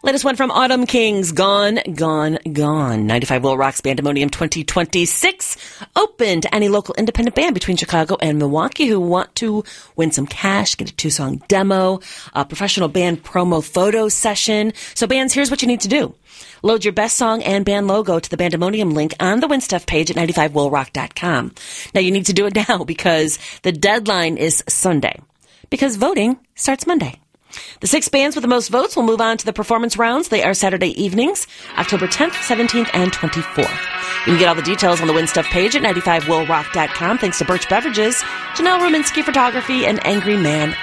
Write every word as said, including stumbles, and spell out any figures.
Latest one from Autumn Kings, Gone, Gone, Gone. ninety-five Will Rock's Bandemonium twenty twenty-six open to any local independent band between Chicago and Milwaukee who want to win some cash, get a two-song demo, a professional band promo photo session. So bands, here's what you need to do. Load your best song and band logo to the Bandemonium link on the Win Stuff page at ninety-five will rock dot com. Now you need to do it now because the deadline is Sunday. Because voting starts Monday. The six bands with the most votes will move on to the performance rounds. They are Saturday evenings, October tenth, seventeenth, and twenty-fourth. You can get all the details on the Win Stuff page at ninety-five will rock dot com. Thanks to Birch Beverages, Janelle Ruminski Photography, and Angry Man